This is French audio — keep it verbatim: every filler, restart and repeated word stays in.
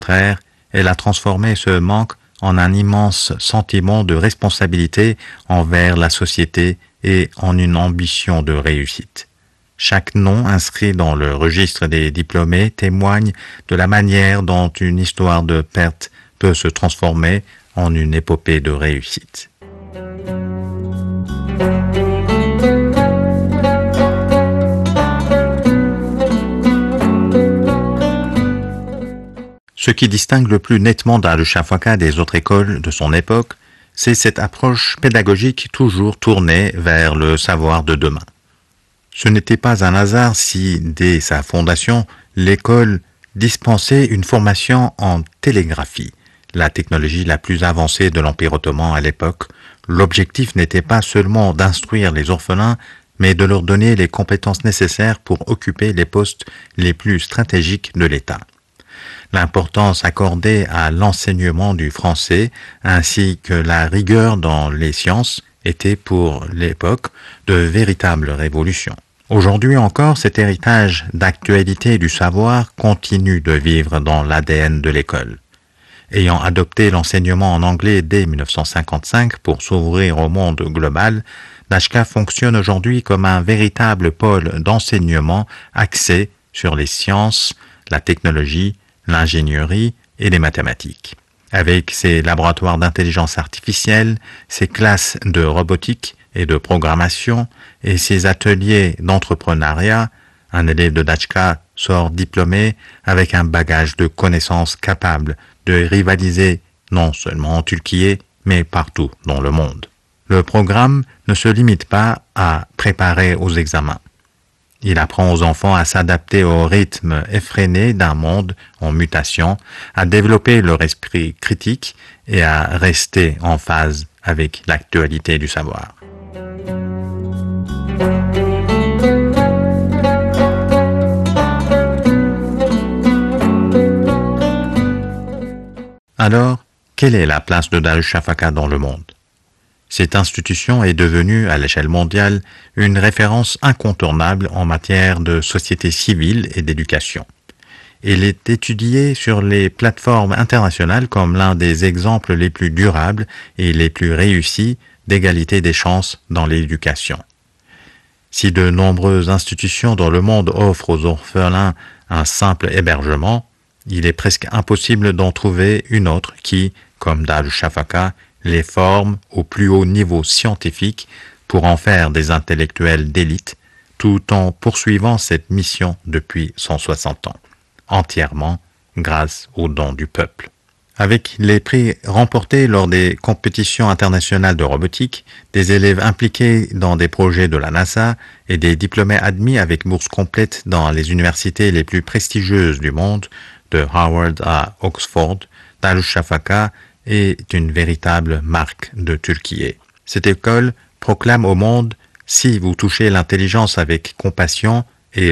contraire, elle a transformé ce manque en un immense sentiment de responsabilité envers la société et en une ambition de réussite. Chaque nom inscrit dans le registre des diplômés témoigne de la manière dont une histoire de perte peut se transformer en une épopée de réussite. Ce qui distingue le plus nettement Darüşşafaka des autres écoles de son époque, c'est cette approche pédagogique toujours tournée vers le savoir de demain. Ce n'était pas un hasard si, dès sa fondation, l'école dispensait une formation en télégraphie, la technologie la plus avancée de l'Empire ottoman à l'époque. L'objectif n'était pas seulement d'instruire les orphelins, mais de leur donner les compétences nécessaires pour occuper les postes les plus stratégiques de l'État. L'importance accordée à l'enseignement du français ainsi que la rigueur dans les sciences était pour l'époque de véritables révolutions. Aujourd'hui encore, cet héritage d'actualité du savoir continue de vivre dans l'A D N de l'école. Ayant adopté l'enseignement en anglais dès mille neuf cent cinquante-cinq pour s'ouvrir au monde global, Dashka fonctionne aujourd'hui comme un véritable pôle d'enseignement axé sur les sciences, la technologie, l'ingénierie et les mathématiques. Avec ses laboratoires d'intelligence artificielle, ses classes de robotique et de programmation et ses ateliers d'entrepreneuriat, un élève de Dashka sort diplômé avec un bagage de connaissances capable de rivaliser non seulement en Turquie, mais partout dans le monde. Le programme ne se limite pas à préparer aux examens. Il apprend aux enfants à s'adapter au rythme effréné d'un monde en mutation, à développer leur esprit critique et à rester en phase avec l'actualité du savoir. Alors, quelle est la place de Darüşşafaka dans le monde? Cette institution est devenue, à l'échelle mondiale, une référence incontournable en matière de société civile et d'éducation. Elle est étudiée sur les plateformes internationales comme l'un des exemples les plus durables et les plus réussis d'égalité des chances dans l'éducation. Si de nombreuses institutions dans le monde offrent aux orphelins un simple hébergement, il est presque impossible d'en trouver une autre qui, comme Darüşşafaka, les forme au plus haut niveau scientifique pour en faire des intellectuels d'élite, tout en poursuivant cette mission depuis cent soixante ans, entièrement grâce aux dons du peuple. Avec les prix remportés lors des compétitions internationales de robotique, des élèves impliqués dans des projets de la NASA et des diplômés admis avec bourse complète dans les universités les plus prestigieuses du monde, de Harvard à Oxford, Darüşşafaka est une véritable marque de Turquie. Cette école proclame au monde « Si vous touchez l'intelligence avec compassion,